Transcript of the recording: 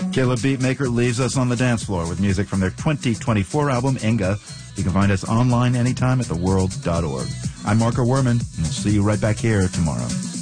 Caleb Beatmaker leaves us on the dance floor with music from their 2024 album, Inga. You can find us online anytime at theworld.org. I'm Marco Werman, and we'll see you right back here tomorrow.